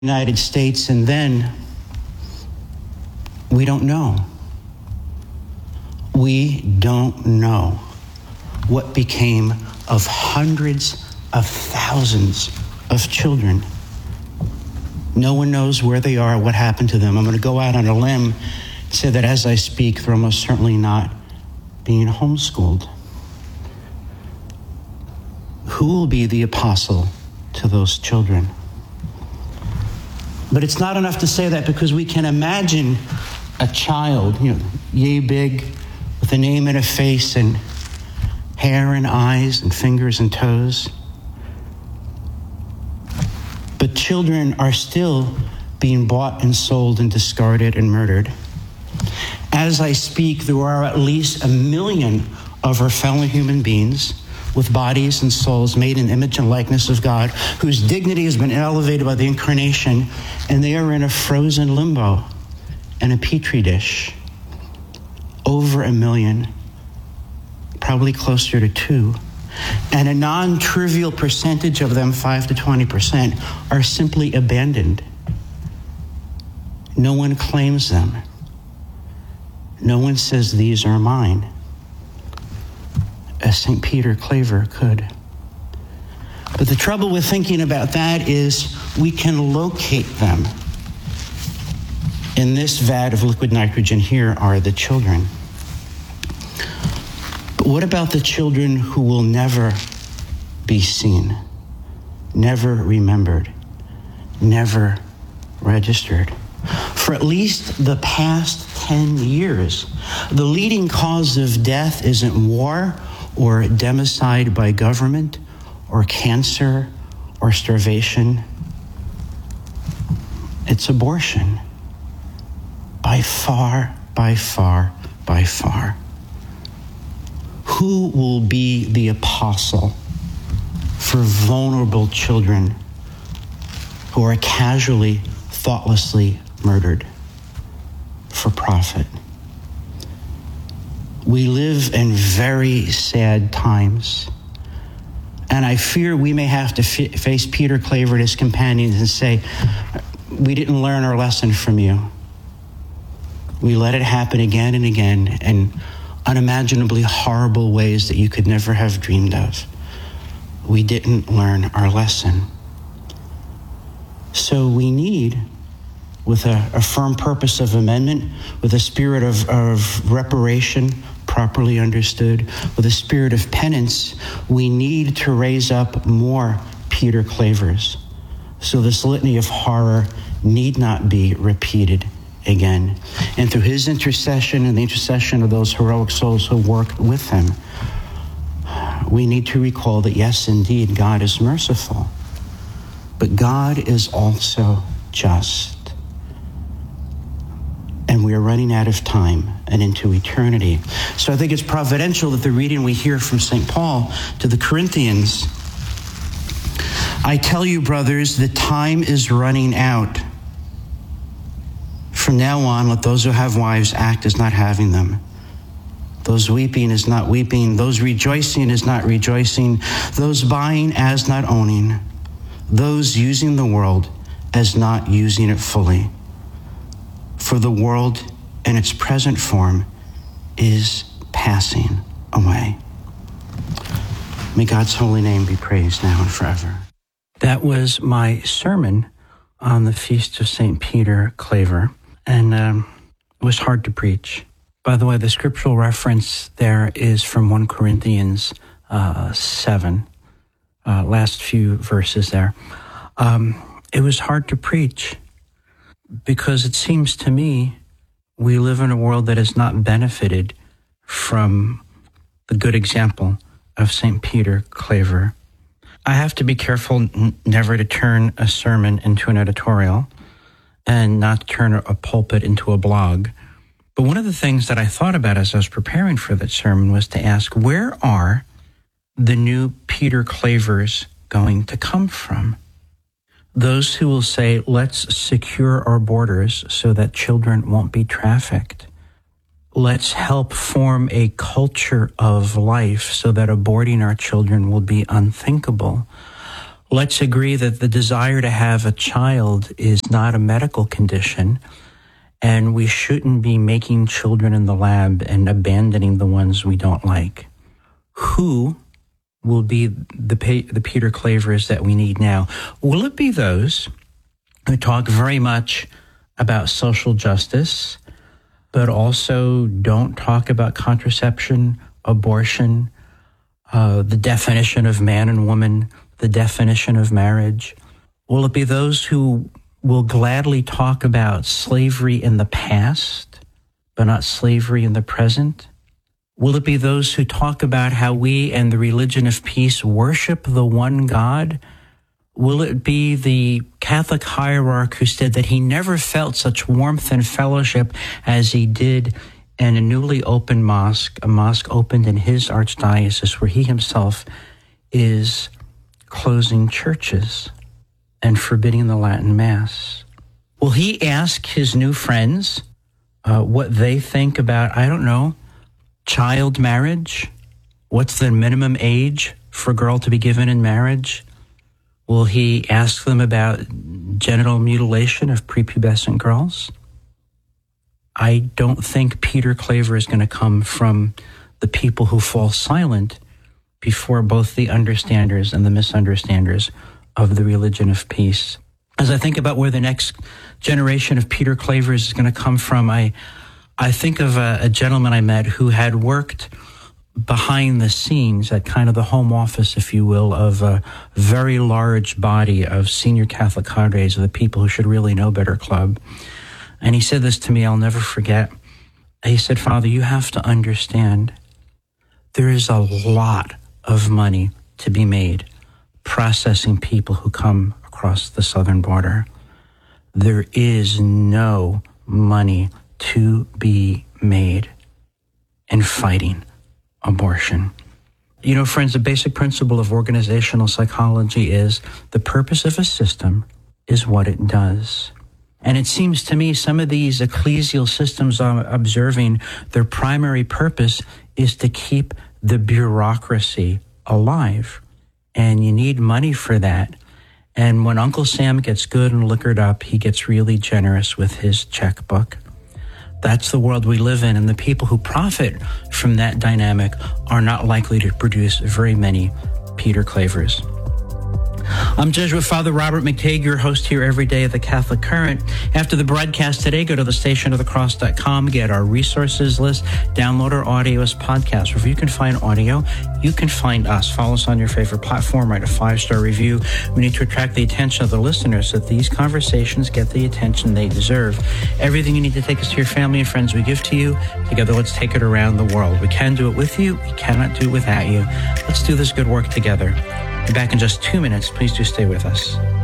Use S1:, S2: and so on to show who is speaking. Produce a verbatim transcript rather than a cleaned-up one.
S1: United States, and then we don't know. We don't know what became of hundreds of thousands of children. No one knows where they are, what happened to them. I'm going to go out on a limb and say that as I speak, they're almost certainly not being homeschooled. Who will be the apostle to those children? But it's not enough to say that, because we can imagine a child, you know, yay big, with a name and a face and hair and eyes and fingers and toes. But children are still being bought and sold and discarded and murdered. As I speak, there are at least a million of our fellow human beings with bodies and souls made in the image and likeness of God, whose dignity has been elevated by the incarnation, and they are in a frozen limbo and a petri dish. Over a million, probably closer to two. And a non-trivial percentage of them, five to twenty percent, are simply abandoned. No one claims them. No one says, these are mine, as Saint Peter Claver could. But the trouble with thinking about that is we can locate them. In this vat of liquid nitrogen here are the children. But what about the children who will never be seen, never remembered, never registered? For at least the past ten years, the leading cause of death isn't war or democide by government or cancer or starvation. It's abortion. By far, by far, by far. Who will be the apostle for vulnerable children who are casually, thoughtlessly murdered for profit? We live in very sad times, and I fear we may have to f- face Peter Claver and his companions and say, we didn't learn our lesson from you. We let it happen again and again in unimaginably horrible ways that you could never have dreamed of. We didn't learn our lesson. So we need, with a, a firm purpose of amendment, with a spirit of, of reparation, properly understood, with a spirit of penance, we need to raise up more Peter Clavers, so this litany of horror need not be repeated again. And through his intercession and the intercession of those heroic souls who worked with him, we need to recall that, yes, indeed, God is merciful, but God is also just. And we are running out of time and into eternity. So I think it's providential that the reading we hear from Saint Paul to the Corinthians, I tell you, brothers, the time is running out. From now on, let those who have wives act as not having them. Those weeping as not weeping. Those rejoicing as not rejoicing. Those buying as not owning. Those using the world as not using it fully. For the world in its present form is passing away. May God's holy name be praised now and forever. That was my sermon on the Feast of Saint Peter Claver, and um, it was hard to preach. By the way, the scriptural reference there is from First Corinthians uh, seven, uh, last few verses there. Um, it was hard to preach, because it seems to me we live in a world that has not benefited from the good example of Saint Peter Claver. I have to be careful n- never to turn a sermon into an editorial and not turn a pulpit into a blog. But one of the things that I thought about as I was preparing for that sermon was to ask, where are the new Peter Clavers going to come from? Those who will say, let's secure our borders so that children won't be trafficked. Let's help form a culture of life so that aborting our children will be unthinkable. Let's agree that the desire to have a child is not a medical condition, and we shouldn't be making children in the lab and abandoning the ones we don't like. Who will be the, the Peter Clavers that we need now? Will it be those who talk very much about social justice, but also don't talk about contraception, abortion, uh, the definition of man and woman, the definition of marriage? Will it be those who will gladly talk about slavery in the past, but not slavery in the present? Will it be those who talk about how we and the religion of peace worship the one God? Will it be the Catholic hierarch who said that he never felt such warmth and fellowship as he did in a newly opened mosque, a mosque opened in his archdiocese where he himself is closing churches and forbidding the Latin Mass? Will he ask his new friends uh, what they think about, I don't know, child marriage? What's the minimum age for a girl to be given in marriage? Will he ask them about genital mutilation of prepubescent girls? I don't think Peter Claver is going to come from the people who fall silent before both the understanders and the misunderstanders of the religion of peace. As I think about where the next generation of Peter Clavers is going to come from, I I think of a, a gentleman I met who had worked behind the scenes at kind of the home office, if you will, of a very large body of senior Catholic cadres, of the people who should really know better club. And he said this to me, I'll never forget. He said, Father, you have to understand, there is a lot of money to be made processing people who come across the southern border. There is no money to be made in fighting abortion. You know, friends, the basic principle of organizational psychology is the purpose of a system is what it does. And it seems to me some of these ecclesial systems I'm observing, their primary purpose is to keep the bureaucracy alive. And you need money for that. And when Uncle Sam gets good and liquored up, he gets really generous with his checkbook. That's the world we live in, and the people who profit from that dynamic are not likely to produce very many Peter Clavers. I'm Jesuit Father Robert McTague, your host here every day of the Catholic Current. After the broadcast today, go to the station of the cross dot com, get our resources list, download our audio as podcasts. Wherever you can find audio, you can find us. Follow us on your favorite platform, write a five-star review. We need to attract the attention of the listeners so that these conversations get the attention they deserve. Everything you need to take us to your family and friends we give to you. Together, let's take it around the world. We can do it with you. We cannot do it without you. Let's do this good work together. Be back in just two minutes. Please do stay with us.